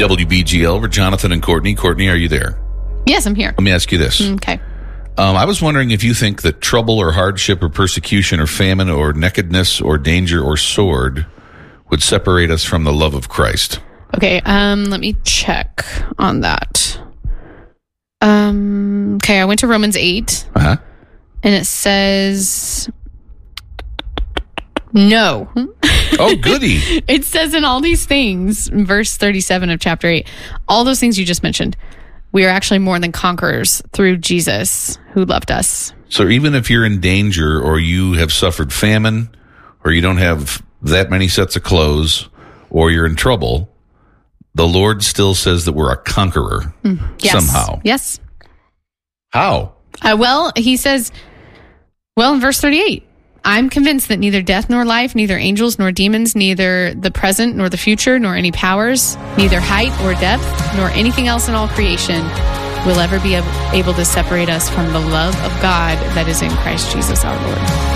WBGL, we're Jonathan and Courtney. Courtney, are you there? Yes, I'm here. Let me ask you this. Okay. I was wondering if you think that trouble or hardship or persecution or famine or nakedness or danger or sword would separate us from the love of Christ. Okay, let me check on that. Okay, I went to Romans 8. Uh-huh. And it says no. Oh, goody. It says in all these things, in verse 37 of chapter 8, all those things you just mentioned, we are actually more than conquerors through Jesus who loved us. So even if you're in danger or you have suffered famine or you don't have that many sets of clothes or you're in trouble, the Lord still says that we're a conqueror somehow. Yes. How? Well, he says, in verse 38, I'm convinced that neither death nor life, neither angels nor demons, neither the present nor the future, nor any powers, neither height or depth, nor anything else in all creation will ever be able to separate us from the love of God that is in Christ Jesus our Lord.